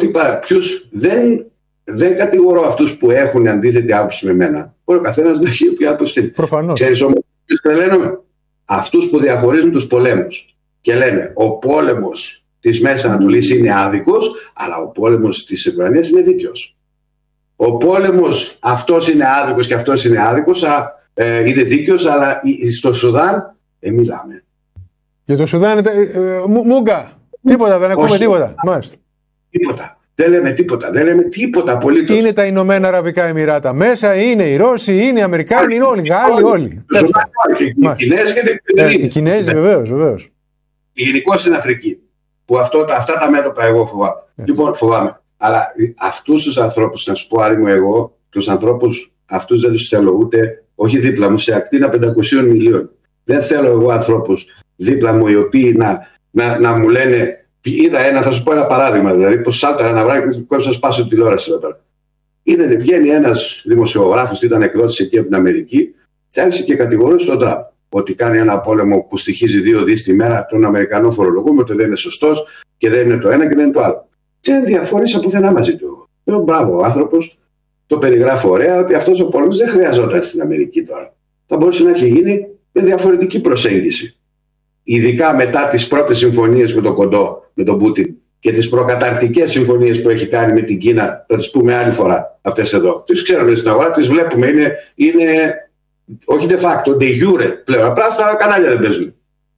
δεν κατηγορώ αυτούς που έχουν αντίθετη άποψη με μένα. Μπορεί ο καθένας να έχει όποια άποψη. Προφανώς. Ξέρεις όμως ποιους τρελαίνομαι? Αυτούς που διαχωρίζουν τους πολέμους και λένε ο πόλεμος της Μέσης Ανατολής είναι άδικος, αλλά ο πόλεμος της Ουκρανίας είναι δίκαιος. Ο πόλεμος αυτός είναι άδικος και αυτός είναι άδικος, είναι δίκαιος, αλλά στο Σουδάν μιλάμε. Για το Σουδάν, μούγκα, τίποτα, δεν ακούμε τίποτα. Τίποτα. Δεν λέμε τίποτα απολύτως. Είναι τα Ηνωμένα Αραβικά Εμιράτα μέσα, είναι οι Ρώσοι, είναι οι Αμερικάνοι, είναι όλοι, Γάλλοι, όλοι. Οι Κινέζοι και οι Κινέζοι, βεβαίως. Γενικώς στην Αφρική. Που αυτά τα μέτωπα εγώ φοβάμαι. Λοιπόν, φοβάμαι. Αλλά αυτούς τους ανθρώπους, να σου πω, Άρη μου, εγώ, τους ανθρώπους αυτούς δεν τους θέλω ούτε, όχι δίπλα μου, σε ακτίνα 500 μιλίων. Δεν θέλω εγώ ανθρώπους δίπλα μου οι οποίοι να μου λένε. Θα σου πω ένα παράδειγμα, δηλαδή, πως σάλταρα ένα βράδυ και κόψα να σπάσω την τηλεόραση εδώ πέρα. Βγαίνει ένας δημοσιογράφος, ήταν εκδότης εκεί από την Αμερική, και άρχισε και κατηγορούσε τον Τραμπ ότι κάνει ένα πόλεμο που στοιχίζει 2 δις τη μέρα των Αμερικανών φορολογούμενων, ότι δεν είναι σωστός και δεν είναι το ένα και δεν είναι το άλλο. Και δεν διαφώνησα πουθενά μαζί του. Λέω μπράβο, ο άνθρωπος το περιγράφω ωραία, ότι αυτός ο πόλεμος δεν χρειαζόταν στην Αμερική τώρα. Θα μπορούσε να έχει γίνει με διαφορετική προσέγγιση. Ειδικά μετά τις πρώτες συμφωνίες με τον Κοντό, με τον Πούτιν, και τις προκαταρκτικές συμφωνίες που έχει κάνει με την Κίνα, θα τις πούμε άλλη φορά αυτές εδώ. Τις ξέρουμε στην αγορά, τις βλέπουμε, είναι όχι de facto, de jure πλέον. Απλά στα κανάλια δεν παίζουν.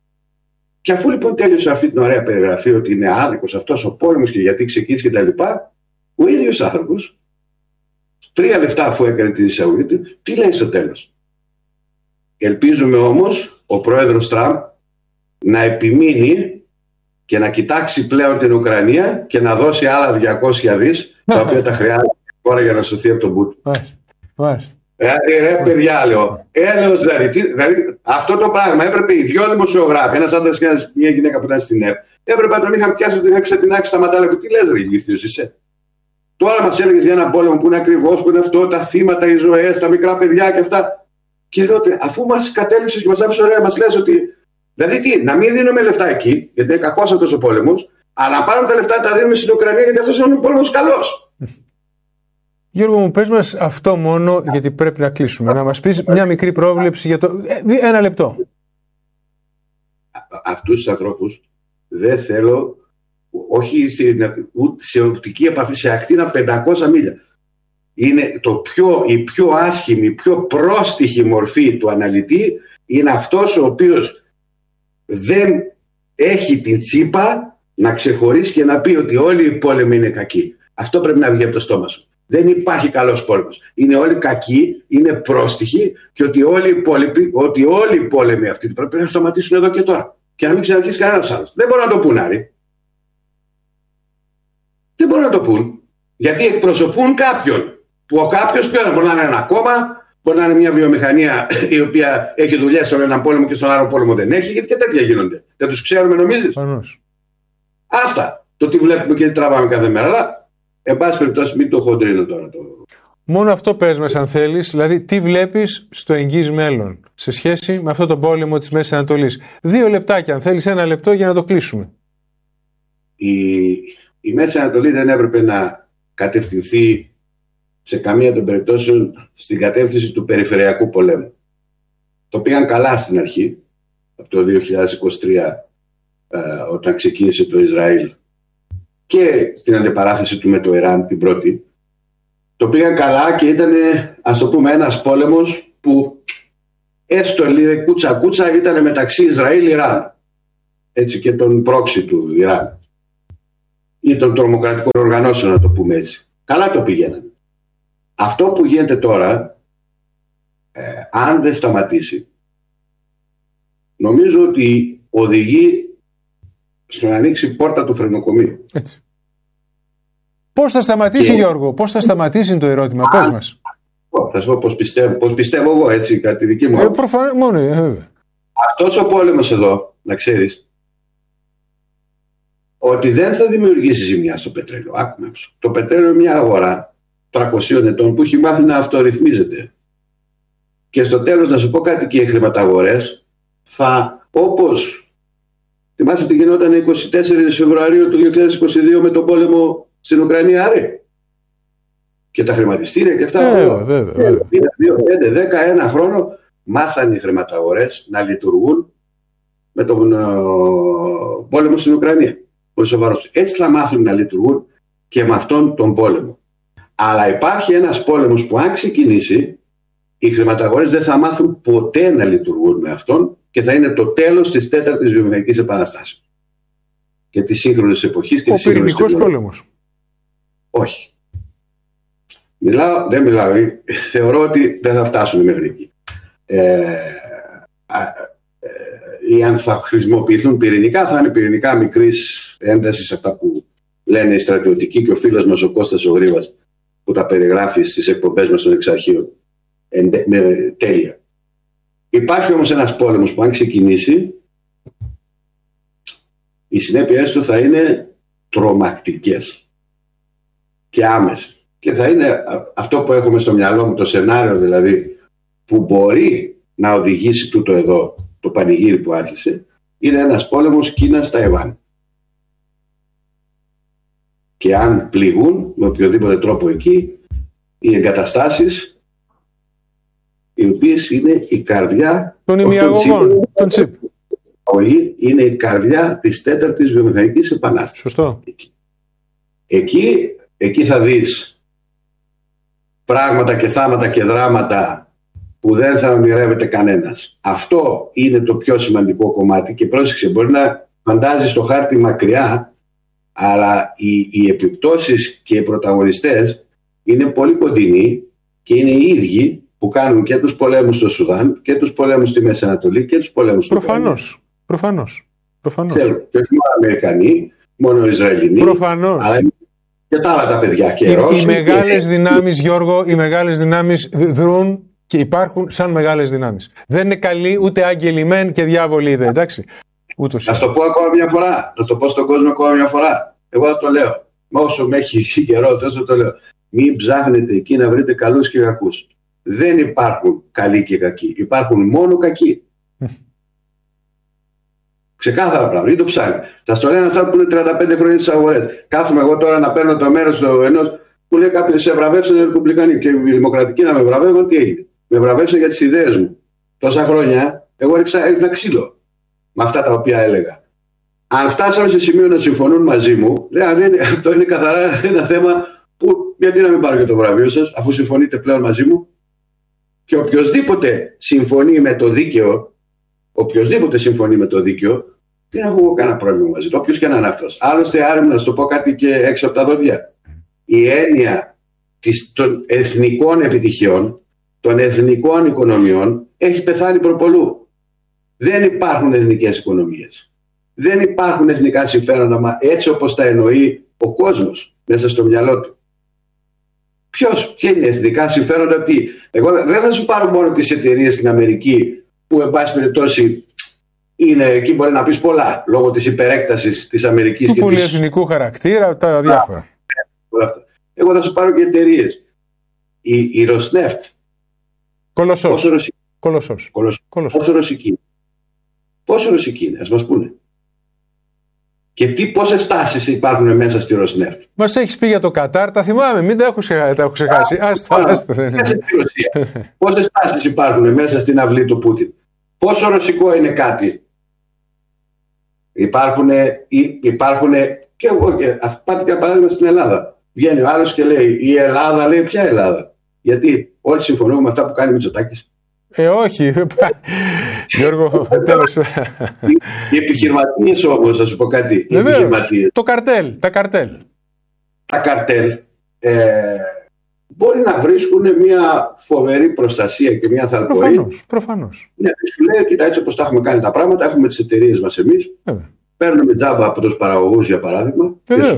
Και αφού λοιπόν τέλειωσε αυτή την ωραία περιγραφή ότι είναι άδικος αυτός ο πόλεμος και γιατί ξεκίνησε κτλ., ο ίδιος άνθρωπος, 3 λεπτά αφού έκανε την εισαγωγή του, τι λέει στο τέλος? Ελπίζουμε όμως ο πρόεδρος Τραμπ να επιμείνει και να κοιτάξει πλέον την Ουκρανία και να δώσει άλλα 200 δις, τα οποία τα χρειάζεται τώρα για να σωθεί από τον Πούτιν. Ρε παιδιά, λέω. Δηλαδή, αυτό το πράγμα έπρεπε οι 2 δημοσιογράφοι, ένας άντρας και μια γυναίκα που ήταν στην ΕΡΤ, έπρεπε να τον είχαν πιάσει, ότι είχαν ξετινάξει τα μαντάλια. Τι λες, ρε ηλίθιος είσαι? Τώρα μας έλεγες για ένα πόλεμο που είναι ακριβώς, που είναι αυτό, τα θύματα, οι ζωές, τα μικρά παιδιά και αυτά. Και τότε, αφού μας κατέληξες και μας άφησες ωραία, μας λες ότι. Δηλαδή τι, να μην δίνουμε λεφτά εκεί, γιατί είναι κακός αυτός ο πόλεμος, αλλά να πάρουμε τα λεφτά να τα δίνουμε στην Ουκρανία, γιατί αυτός είναι ο πόλεμος καλός. Γιώργο μου, πες μας αυτό μόνο, γιατί πρέπει να κλείσουμε. Να μας πεις μια μικρή πρόβλεψη για το. 1 λεπτό. Αυτούς τους ανθρώπους δεν θέλω, όχι σε οπτική επαφή, σε ακτίνα 500 μίλια. Είναι η πιο άσχημη, η πιο πρόστιχη μορφή του αναλυτή, είναι αυτός ο οποίος δεν έχει την τσίπα να ξεχωρίσει και να πει ότι όλοι οι πόλεμοι είναι κακοί. Αυτό πρέπει να βγει από το στόμα σου. Δεν υπάρχει καλός πόλεμος. Είναι όλοι κακοί, είναι πρόστιχοι και ότι όλοι οι πόλεμοι αυτοί πρέπει να σταματήσουν εδώ και τώρα. Και να μην ξαναρχίσει κανένας άλλος. Δεν μπορούν να το πούν, Άρη. Δεν μπορούν να το πούν. Γιατί εκπροσωπούν κάποιον. Που ο κάποιος μπορεί να είναι ένα κόμμα, μπορεί να είναι μια βιομηχανία η οποία έχει δουλειές στον έναν πόλεμο και στον άλλο πόλεμο δεν έχει, γιατί και τέτοια γίνονται. Δεν τους ξέρουμε, νομίζεις? Άστα. Το τι βλέπουμε και τι τραβάμε κάθε μέρα. Αλλά, εν πάση περιπτώσει, μην το χοντρίνω τώρα. Μόνο αυτό πες μας, αν θέλεις. Δηλαδή, τι βλέπεις στο εγγύς μέλλον σε σχέση με αυτό το πόλεμο της Μέσης Ανατολής. 2 λεπτάκια, αν θέλεις, 1 λεπτό για να το κλείσουμε. Η Μέση Ανατολή δεν έπρεπε να κατευθυνθεί σε καμία των περιπτώσεων στην κατεύθυνση του περιφερειακού πολέμου. Το πήγαν καλά στην αρχή, από το 2023, όταν ξεκίνησε το Ισραήλ και την αντιπαράθεση του με το Ιράν την πρώτη. Το πήγαν καλά και ήταν, ας το πούμε, ένας πόλεμος που έστω λίγο κούτσα-κούτσα ήταν μεταξύ Ισραήλ-Ιράν. Έτσι, και τον πρόξη του Ιράν. Ή των τρομοκρατικών οργανώσεων, να το πούμε έτσι. Καλά το πηγαίνανε. Αυτό που γίνεται τώρα, αν δεν σταματήσει, νομίζω ότι οδηγεί στο να ανοίξει η πόρτα του φρενοκομείου. Έτσι. Πώς θα σταματήσει, Γιώργο, πώς θα σταματήσει είναι το ερώτημα, πες μας. Θα σου πω πώς πιστεύω εγώ, έτσι, κατά τη δική μου. Μόνο, βέβαια. Αυτός ο πόλεμος εδώ, να ξέρεις, ότι δεν θα δημιουργήσει ζημιά στο πετρέλαιο. Άκουμε. Το πετρέλαιο είναι μια αγορά 300 ετών που έχει μάθει να αυτορυθμίζεται. Και στο τέλος, να σου πω κάτι, και οι χρηματαγορές θα, όπως θυμάστε τι γινόταν 24 Φεβρουαρίου του 2022 με τον πόλεμο στην Ουκρανία, άρη. Και τα χρηματιστήρια και αυτά. Βέβαια. 2, 5, 10, 1 χρόνο μάθανε οι χρηματαγορές να λειτουργούν με τον πόλεμο στην Ουκρανία. Πολύ σοβαρός. Έτσι θα μάθουν να λειτουργούν και με αυτόν τον πόλεμο. Αλλά υπάρχει ένας πόλεμος που αν ξεκινήσει, οι χρηματαγορές δεν θα μάθουν ποτέ να λειτουργούν με αυτόν και θα είναι το τέλος της 4ης βιομηχανικής επαναστάσεως. Και της σύγχρονης εποχής και της σύγχρονης τεχνολογίας. Ο πυρηνικός πόλεμος. Όχι. Δεν μιλάω. Θεωρώ ότι δεν θα φτάσουν μέχρι εκεί. Ή αν θα χρησιμοποιηθούν πυρηνικά, θα είναι πυρηνικά μικρής έντασης, αυτά που λένε οι στρατιωτικοί, και ο φίλος μας ο Κώστας ο Γρήβας που τα περιγράφει στις εκπομπές μας των εξαρχείων. Τέλεια. Υπάρχει όμως ένας πόλεμος που αν ξεκινήσει, οι συνέπειες του θα είναι τρομακτικές και άμεσες. Και θα είναι αυτό που έχουμε στο μυαλό μου, το σενάριο δηλαδή, που μπορεί να οδηγήσει τούτο εδώ, το πανηγύρι που άρχισε, είναι ένας πόλεμος Κίνας-Ταϊβάν. Και αν πληγούν με οποιοδήποτε τρόπο εκεί, οι εγκαταστάσεις, οι οποίες είναι η καρδιά των ημιαγωγών, των τσιπ. Είναι η καρδιά της 4ης βιομηχανικής επανάστασης. Σωστό. Εκεί θα δεις πράγματα και θάματα και δράματα που δεν θα ονειρεύεται κανένας. Αυτό είναι το πιο σημαντικό κομμάτι και πρόσεξε, μπορεί να φαντάζεις το χάρτη μακριά, αλλά οι επιπτώσεις και οι πρωταγωνιστές είναι πολύ κοντινοί και είναι οι ίδιοι που κάνουν και τους πολέμους στο Σουδάν και τους πολέμους στη Μέση Ανατολή και τους πολέμους στο Προφανώς. Ξέρω, και όχι μόνο Αμερικανοί, μόνο Ισραηλινοί. Προφανώς. Αλλά και τα άλλα τα παιδιά. Οι μεγάλες δυνάμεις, Γιώργο, οι μεγάλες δυνάμεις δρούν και υπάρχουν σαν μεγάλες δυνάμεις. Δεν είναι καλοί ούτε άγγελοι μεν και διάβολοι δε, εντάξει. Να το πω ακόμα μια φορά, να το πω στον κόσμο ακόμα μια φορά. Εγώ το λέω. Όσο με έχει καιρό, θέλω το λέω. Μην ψάχνετε εκεί να βρείτε καλούς και κακούς. Δεν υπάρχουν καλοί και κακοί. Υπάρχουν μόνο κακοί. Ξεκάθαρα πράγματα. Μην το ψάχνει. Θα στο λέει ένα άνθρωπο που είναι 35 χρόνια στις αγορές. Κάθομαι εγώ τώρα να παίρνω το μέρος του ενός που λέει κάποιοι σε βραβεύσαν οι Ρεπουμπλικανοί και οι Δημοκρατικοί να με βραβεύουν. Τι έγινε? Με βραβεύσαν για τις ιδέες μου. Τόσα χρόνια εγώ έριξα ξύλο με αυτά τα οποία έλεγα. Αν φτάσαμε σε σημείο να συμφωνούν μαζί μου, αυτό είναι καθαρά ένα θέμα που γιατί να μην πάρω και το βραβείο σας, αφού συμφωνείτε πλέον μαζί μου. Και οποιοδήποτε συμφωνεί με το δίκαιο, δεν έχω εγώ κανένα πρόβλημα μαζί του, όποιος και να είναι αυτός. Άλλωστε, άρεμα να σου το πω κάτι και έξω από τα δόντια. Η έννοια των εθνικών επιτυχιών, των εθνικών οικονομιών, έχει πεθάνει προπολού. Δεν υπάρχουν εθνικές οικονομίες. Δεν υπάρχουν εθνικά συμφέροντα, έτσι όπως τα εννοεί ο κόσμος μέσα στο μυαλό του. Ποια είναι εθνικά συμφέροντα, τι? Εγώ δεν θα σου πάρω μόνο τις εταιρείες στην Αμερική που εν πάση περιπτώσει είναι εκεί, μπορεί να πεις πολλά λόγω της υπερέκτασης της Αμερικής του πολυεθνικού χαρακτήρα, τα διάφορα. Εγώ θα σου πάρω και εταιρείες. Η Ροσνέφτ. Κολοσσός. Πόσο ρωσική είναι, ας μας πούνε. Και πόσες τάσεις υπάρχουν μέσα στη Ροσνέφτ. Μας έχεις πει για το Κατάρ, τα θυμάμαι, μην τα έχω ξεχάσει. Πόσες τάσεις υπάρχουν μέσα στην αυλή του Πούτιν. Πόσο ρωσικό είναι κάτι. Υπάρχουν και εγώ, πάτε για παράδειγμα στην Ελλάδα. Βγαίνει ο άλλος και λέει, η Ελλάδα, λέει, ποια Ελλάδα? Γιατί όλοι συμφωνούμε με αυτά που κάνει ο Μητσοτάκης. Όχι. Γιώργο, τέλος. Οι επιχειρηματίες όμως, θα σου πω κάτι. Το καρτέλ, τα καρτέλ. Τα καρτέλ μπορεί να βρίσκουν μια φοβερή προστασία και μια θαλπορή. Προφανώς. Γιατί σου λέει, κοίτα, έτσι όπως τα έχουμε κάνει τα πράγματα, έχουμε τις εταιρείες μας εμείς. Παίρνουμε τζάμπα από τους παραγωγούς, για παράδειγμα. Βεβαίως.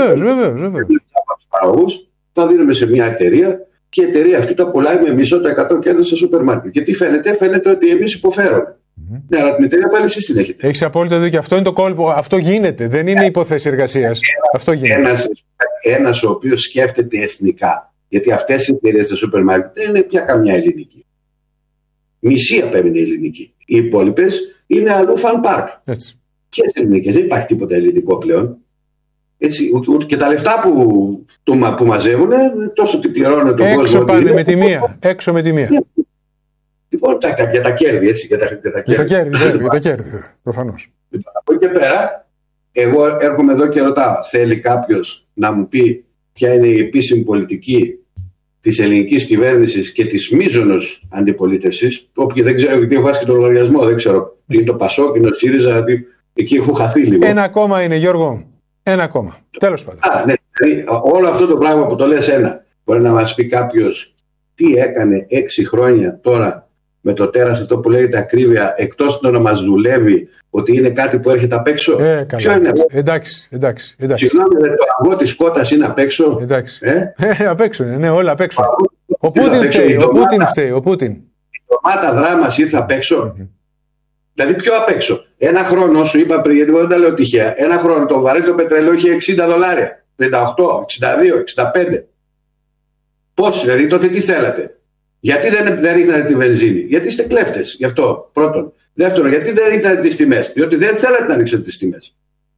Παραγωγούς, τα δίνουμε σε μια εταιρεία και η εταιρεία αυτή τα πουλάει με μισό τα 100 κέρδη σε σούπερ μάρκετ. Και τι φαίνεται ότι εμείς υποφέρουμε. Ναι, αλλά την εταιρεία πάλι εσείς την έχετε. Έχεις απόλυτο δίκιο. Αυτό είναι το κόλπο. Αυτό γίνεται. Δεν είναι υπόθεση εργασίας. Αυτό γίνεται. Ένας ο οποίος σκέφτεται εθνικά. Γιατί αυτές οι εταιρείες στα σούπερ μάρκετ δεν είναι πια καμιά ελληνική. Μισή απ' είναι ελληνική. Οι υπόλοιπες είναι αλλού φαν πάρκ. Ποιες ελληνικές, δεν υπάρχει τίποτα ελληνικό πλέον. Έτσι, και τα λεφτά που μαζεύουν, τόσο τι πληρώνουν τον κόσμο. Έξω πάνε με τη μία. Έξω με τη μία. Λοιπόν, για τα κέρδη, έτσι. Για τα κέρδη, προφανώς. Από εκεί και πέρα, εγώ έρχομαι εδώ και ρωτάω, θέλει κάποιος να μου πει ποια είναι η επίσημη πολιτική της ελληνικής κυβέρνησης και της μείζωνος αντιπολίτευσης? Όποιοι δεν ξέρω, γιατί έχω χάσει και τον λογαριασμό, δεν ξέρω. Είναι το Πασόκ, είναι ο ΣΥΡΙΖΑ, εκεί έχω χαθεί λίγο. Ένα ακόμα είναι, Γιώργο. Ένα ακόμα. Τέλος πάντων. Ναι, δηλαδή, όλο αυτό το πράγμα που το λες ένα, μπορεί να μας πει κάποιος τι έκανε 6 χρόνια τώρα με το τέρας αυτό που λέγεται ακρίβεια, εκτός το να μας δουλεύει, ότι είναι κάτι που έρχεται απ' έξω. Ποιο είναι αυτό? Εντάξει. Συγγνώμη, το αυγό της κότας είναι απ' έξω. Εντάξει. Απ' έξω είναι, όλα απ' έξω. Ο Πούτιν φταίει. Η ντομάτα δράμας ήρθε απ' έξω. Δηλαδή πιο απ' έξω. Ένα χρόνο, σου είπα πριν, γιατί δεν τα λέω τυχαία, ένα χρόνο το βαρέλι το πετρελαίου είχε $60, 58, 62, 65. Πώς, δηλαδή τότε τι θέλατε? Γιατί δεν ρίχνατε τη βενζίνη? Γιατί είστε κλέφτες, γι' αυτό πρώτον. Δεύτερον, γιατί δεν ρίχνατε τις τιμές? Διότι δεν θέλατε να ρίξετε τις τιμές.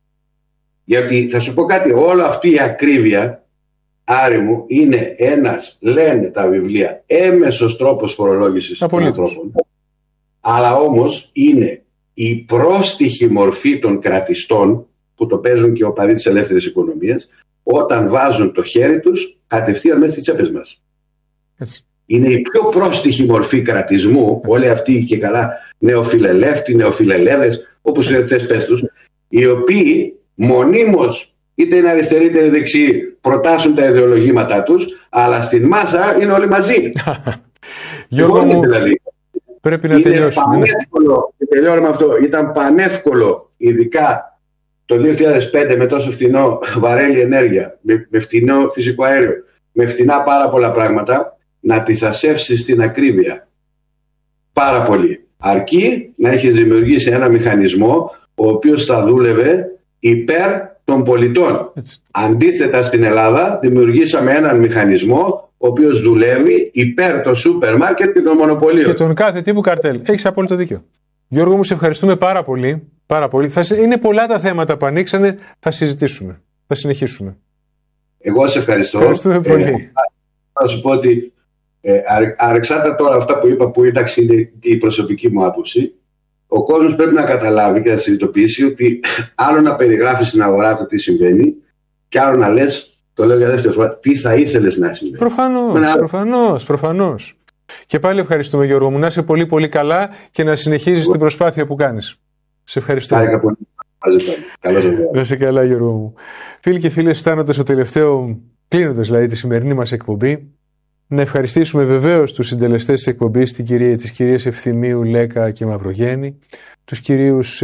Γιατί θα σου πω κάτι, όλη αυτή η ακρίβεια, Άρη μου, είναι ένας, λένε τα βιβλία, έμεσος τρόπος φορολόγησης των ανθρώπων. Αλλά όμως είναι η πρόστιχη μορφή των κρατιστών, που το παίζουν και οι οπαδοί της ελεύθερης οικονομίας, όταν βάζουν το χέρι τους κατευθείαν μέσα στις τσέπες μας. Έτσι. Είναι η πιο πρόστιχη μορφή κρατισμού, όλοι αυτοί και καλά νεοφιλελεύθεροι, νεοφιλελέδες, όπως είναι αυτές πες τους, οι οποίοι μονίμως, είτε είναι αριστεροί είτε είναι δεξιοί, προτάσουν τα ιδεολογήματά τους, αλλά στην μάσα είναι όλοι μαζί. Γιώργο μου, δηλαδή, πρέπει να τελειώσουμε. Τελειώνουμε αυτό. Ήταν πανεύκολο, ειδικά το 2005 με τόσο φτηνό βαρέλι ενέργεια, με φτηνό φυσικό αέριο, με φτηνά πάρα πολλά πράγματα, να τις ασεύσεις στην ακρίβεια. Πάρα πολύ. Αρκεί να έχεις δημιουργήσει ένα μηχανισμό ο οποίος θα δούλευε υπέρ των πολιτών. Έτσι. Αντίθετα στην Ελλάδα δημιουργήσαμε έναν μηχανισμό ο οποίος δουλεύει υπέρ των σούπερ μάρκετ και των μονοπωλίων. Και τον κάθε τύπου καρτέλ. Έχεις απόλυτο δίκιο. Γιώργο μου, σε ευχαριστούμε πάρα πολύ. Πάρα πολύ. Είναι πολλά τα θέματα που ανοίξανε. Θα συζητήσουμε. Θα συνεχίσουμε. Εγώ σε ευχαριστώ. Ευχαριστούμε πολύ. Θα σου πω ότι ανεξάρτητα τώρα αυτά που είπα, που εντάξει είναι η προσωπική μου άποψη, ο κόσμος πρέπει να καταλάβει και να συνειδητοποιήσει ότι άλλο να περιγράφει στην αγορά του τι συμβαίνει και άλλο να λες, το λέω για δεύτερη φορά, τι θα ήθελες να συμβαίνει. Προφανώς. Και πάλι ευχαριστούμε, Γιώργο μου. Να είσαι πολύ πολύ καλά και να συνεχίζεις την προσπάθεια που κάνεις. Σε ευχαριστώ. Χάρηκα πολύ. Να είσαι καλά, Γιώργο μου. Φίλοι και φίλες, φτάνοντας στο τελευταίο, κλείνοντας δηλαδή τη σημερινή μας εκπομπή, να ευχαριστήσουμε βεβαίως τους συντελεστές της εκπομπής, τις κυρίες Ευθυμίου, Λέκα και Μαυρογέννη, τους κυρίους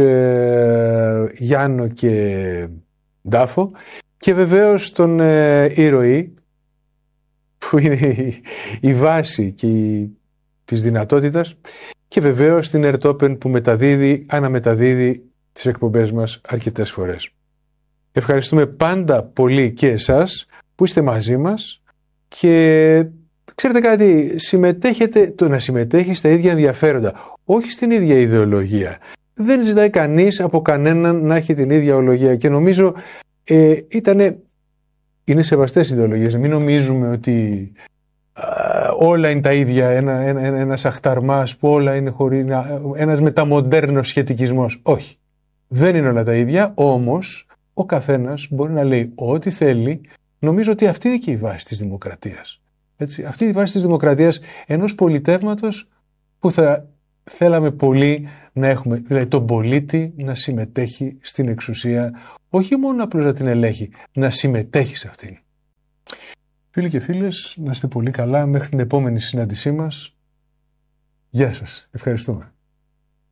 Γιάννο και Ντάφο και βεβαίως τον Ήρωη, που είναι η βάση και της δυνατότητας, και βεβαίως την Ερτόπεν που αναμεταδίδει τις εκπομπές μας αρκετές φορές. Ευχαριστούμε πάντα πολύ και εσάς που είστε μαζί μας και ξέρετε κάτι, το να συμμετέχει στα ίδια ενδιαφέροντα, όχι στην ίδια ιδεολογία. Δεν ζητάει κανείς από κανέναν να έχει την ίδια ιδεολογία και νομίζω είναι σεβαστές ιδεολογίες. Μην νομίζουμε ότι όλα είναι τα ίδια, ένας αχταρμάς που όλα είναι ένας μεταμοντέρνος σχετικισμός. Όχι, δεν είναι όλα τα ίδια, όμως ο καθένας μπορεί να λέει ό,τι θέλει. Νομίζω ότι αυτή είναι και η βάση της δημοκρατίας. Έτσι, αυτή είναι η βάση της δημοκρατίας, ενός πολιτεύματος που θα θέλαμε πολύ να έχουμε. Δηλαδή τον πολίτη να συμμετέχει στην εξουσία, όχι μόνο απλώς να την ελέγχει, να συμμετέχει σε αυτήν. Φίλοι και φίλες, να είστε πολύ καλά μέχρι την επόμενη συνάντησή μας. Γεια σας. Ευχαριστούμε.